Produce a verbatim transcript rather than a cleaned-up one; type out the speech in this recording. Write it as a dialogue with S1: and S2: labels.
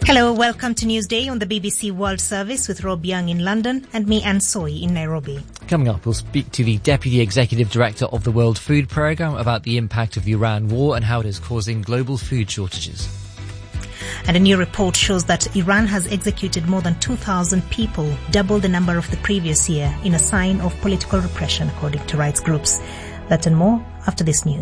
S1: Hello, welcome to Newsday on the B B C World Service with Rob Young in London and me, Anne Soy, in Nairobi.
S2: Coming up, we'll speak to the Deputy Executive Director of the World Food Programme about the impact of the Iran war and how it is causing global food shortages.
S1: And a new report shows that Iran has executed more than two thousand people, double the number of the previous year, in a sign of political repression, according to rights groups. That and more after this news.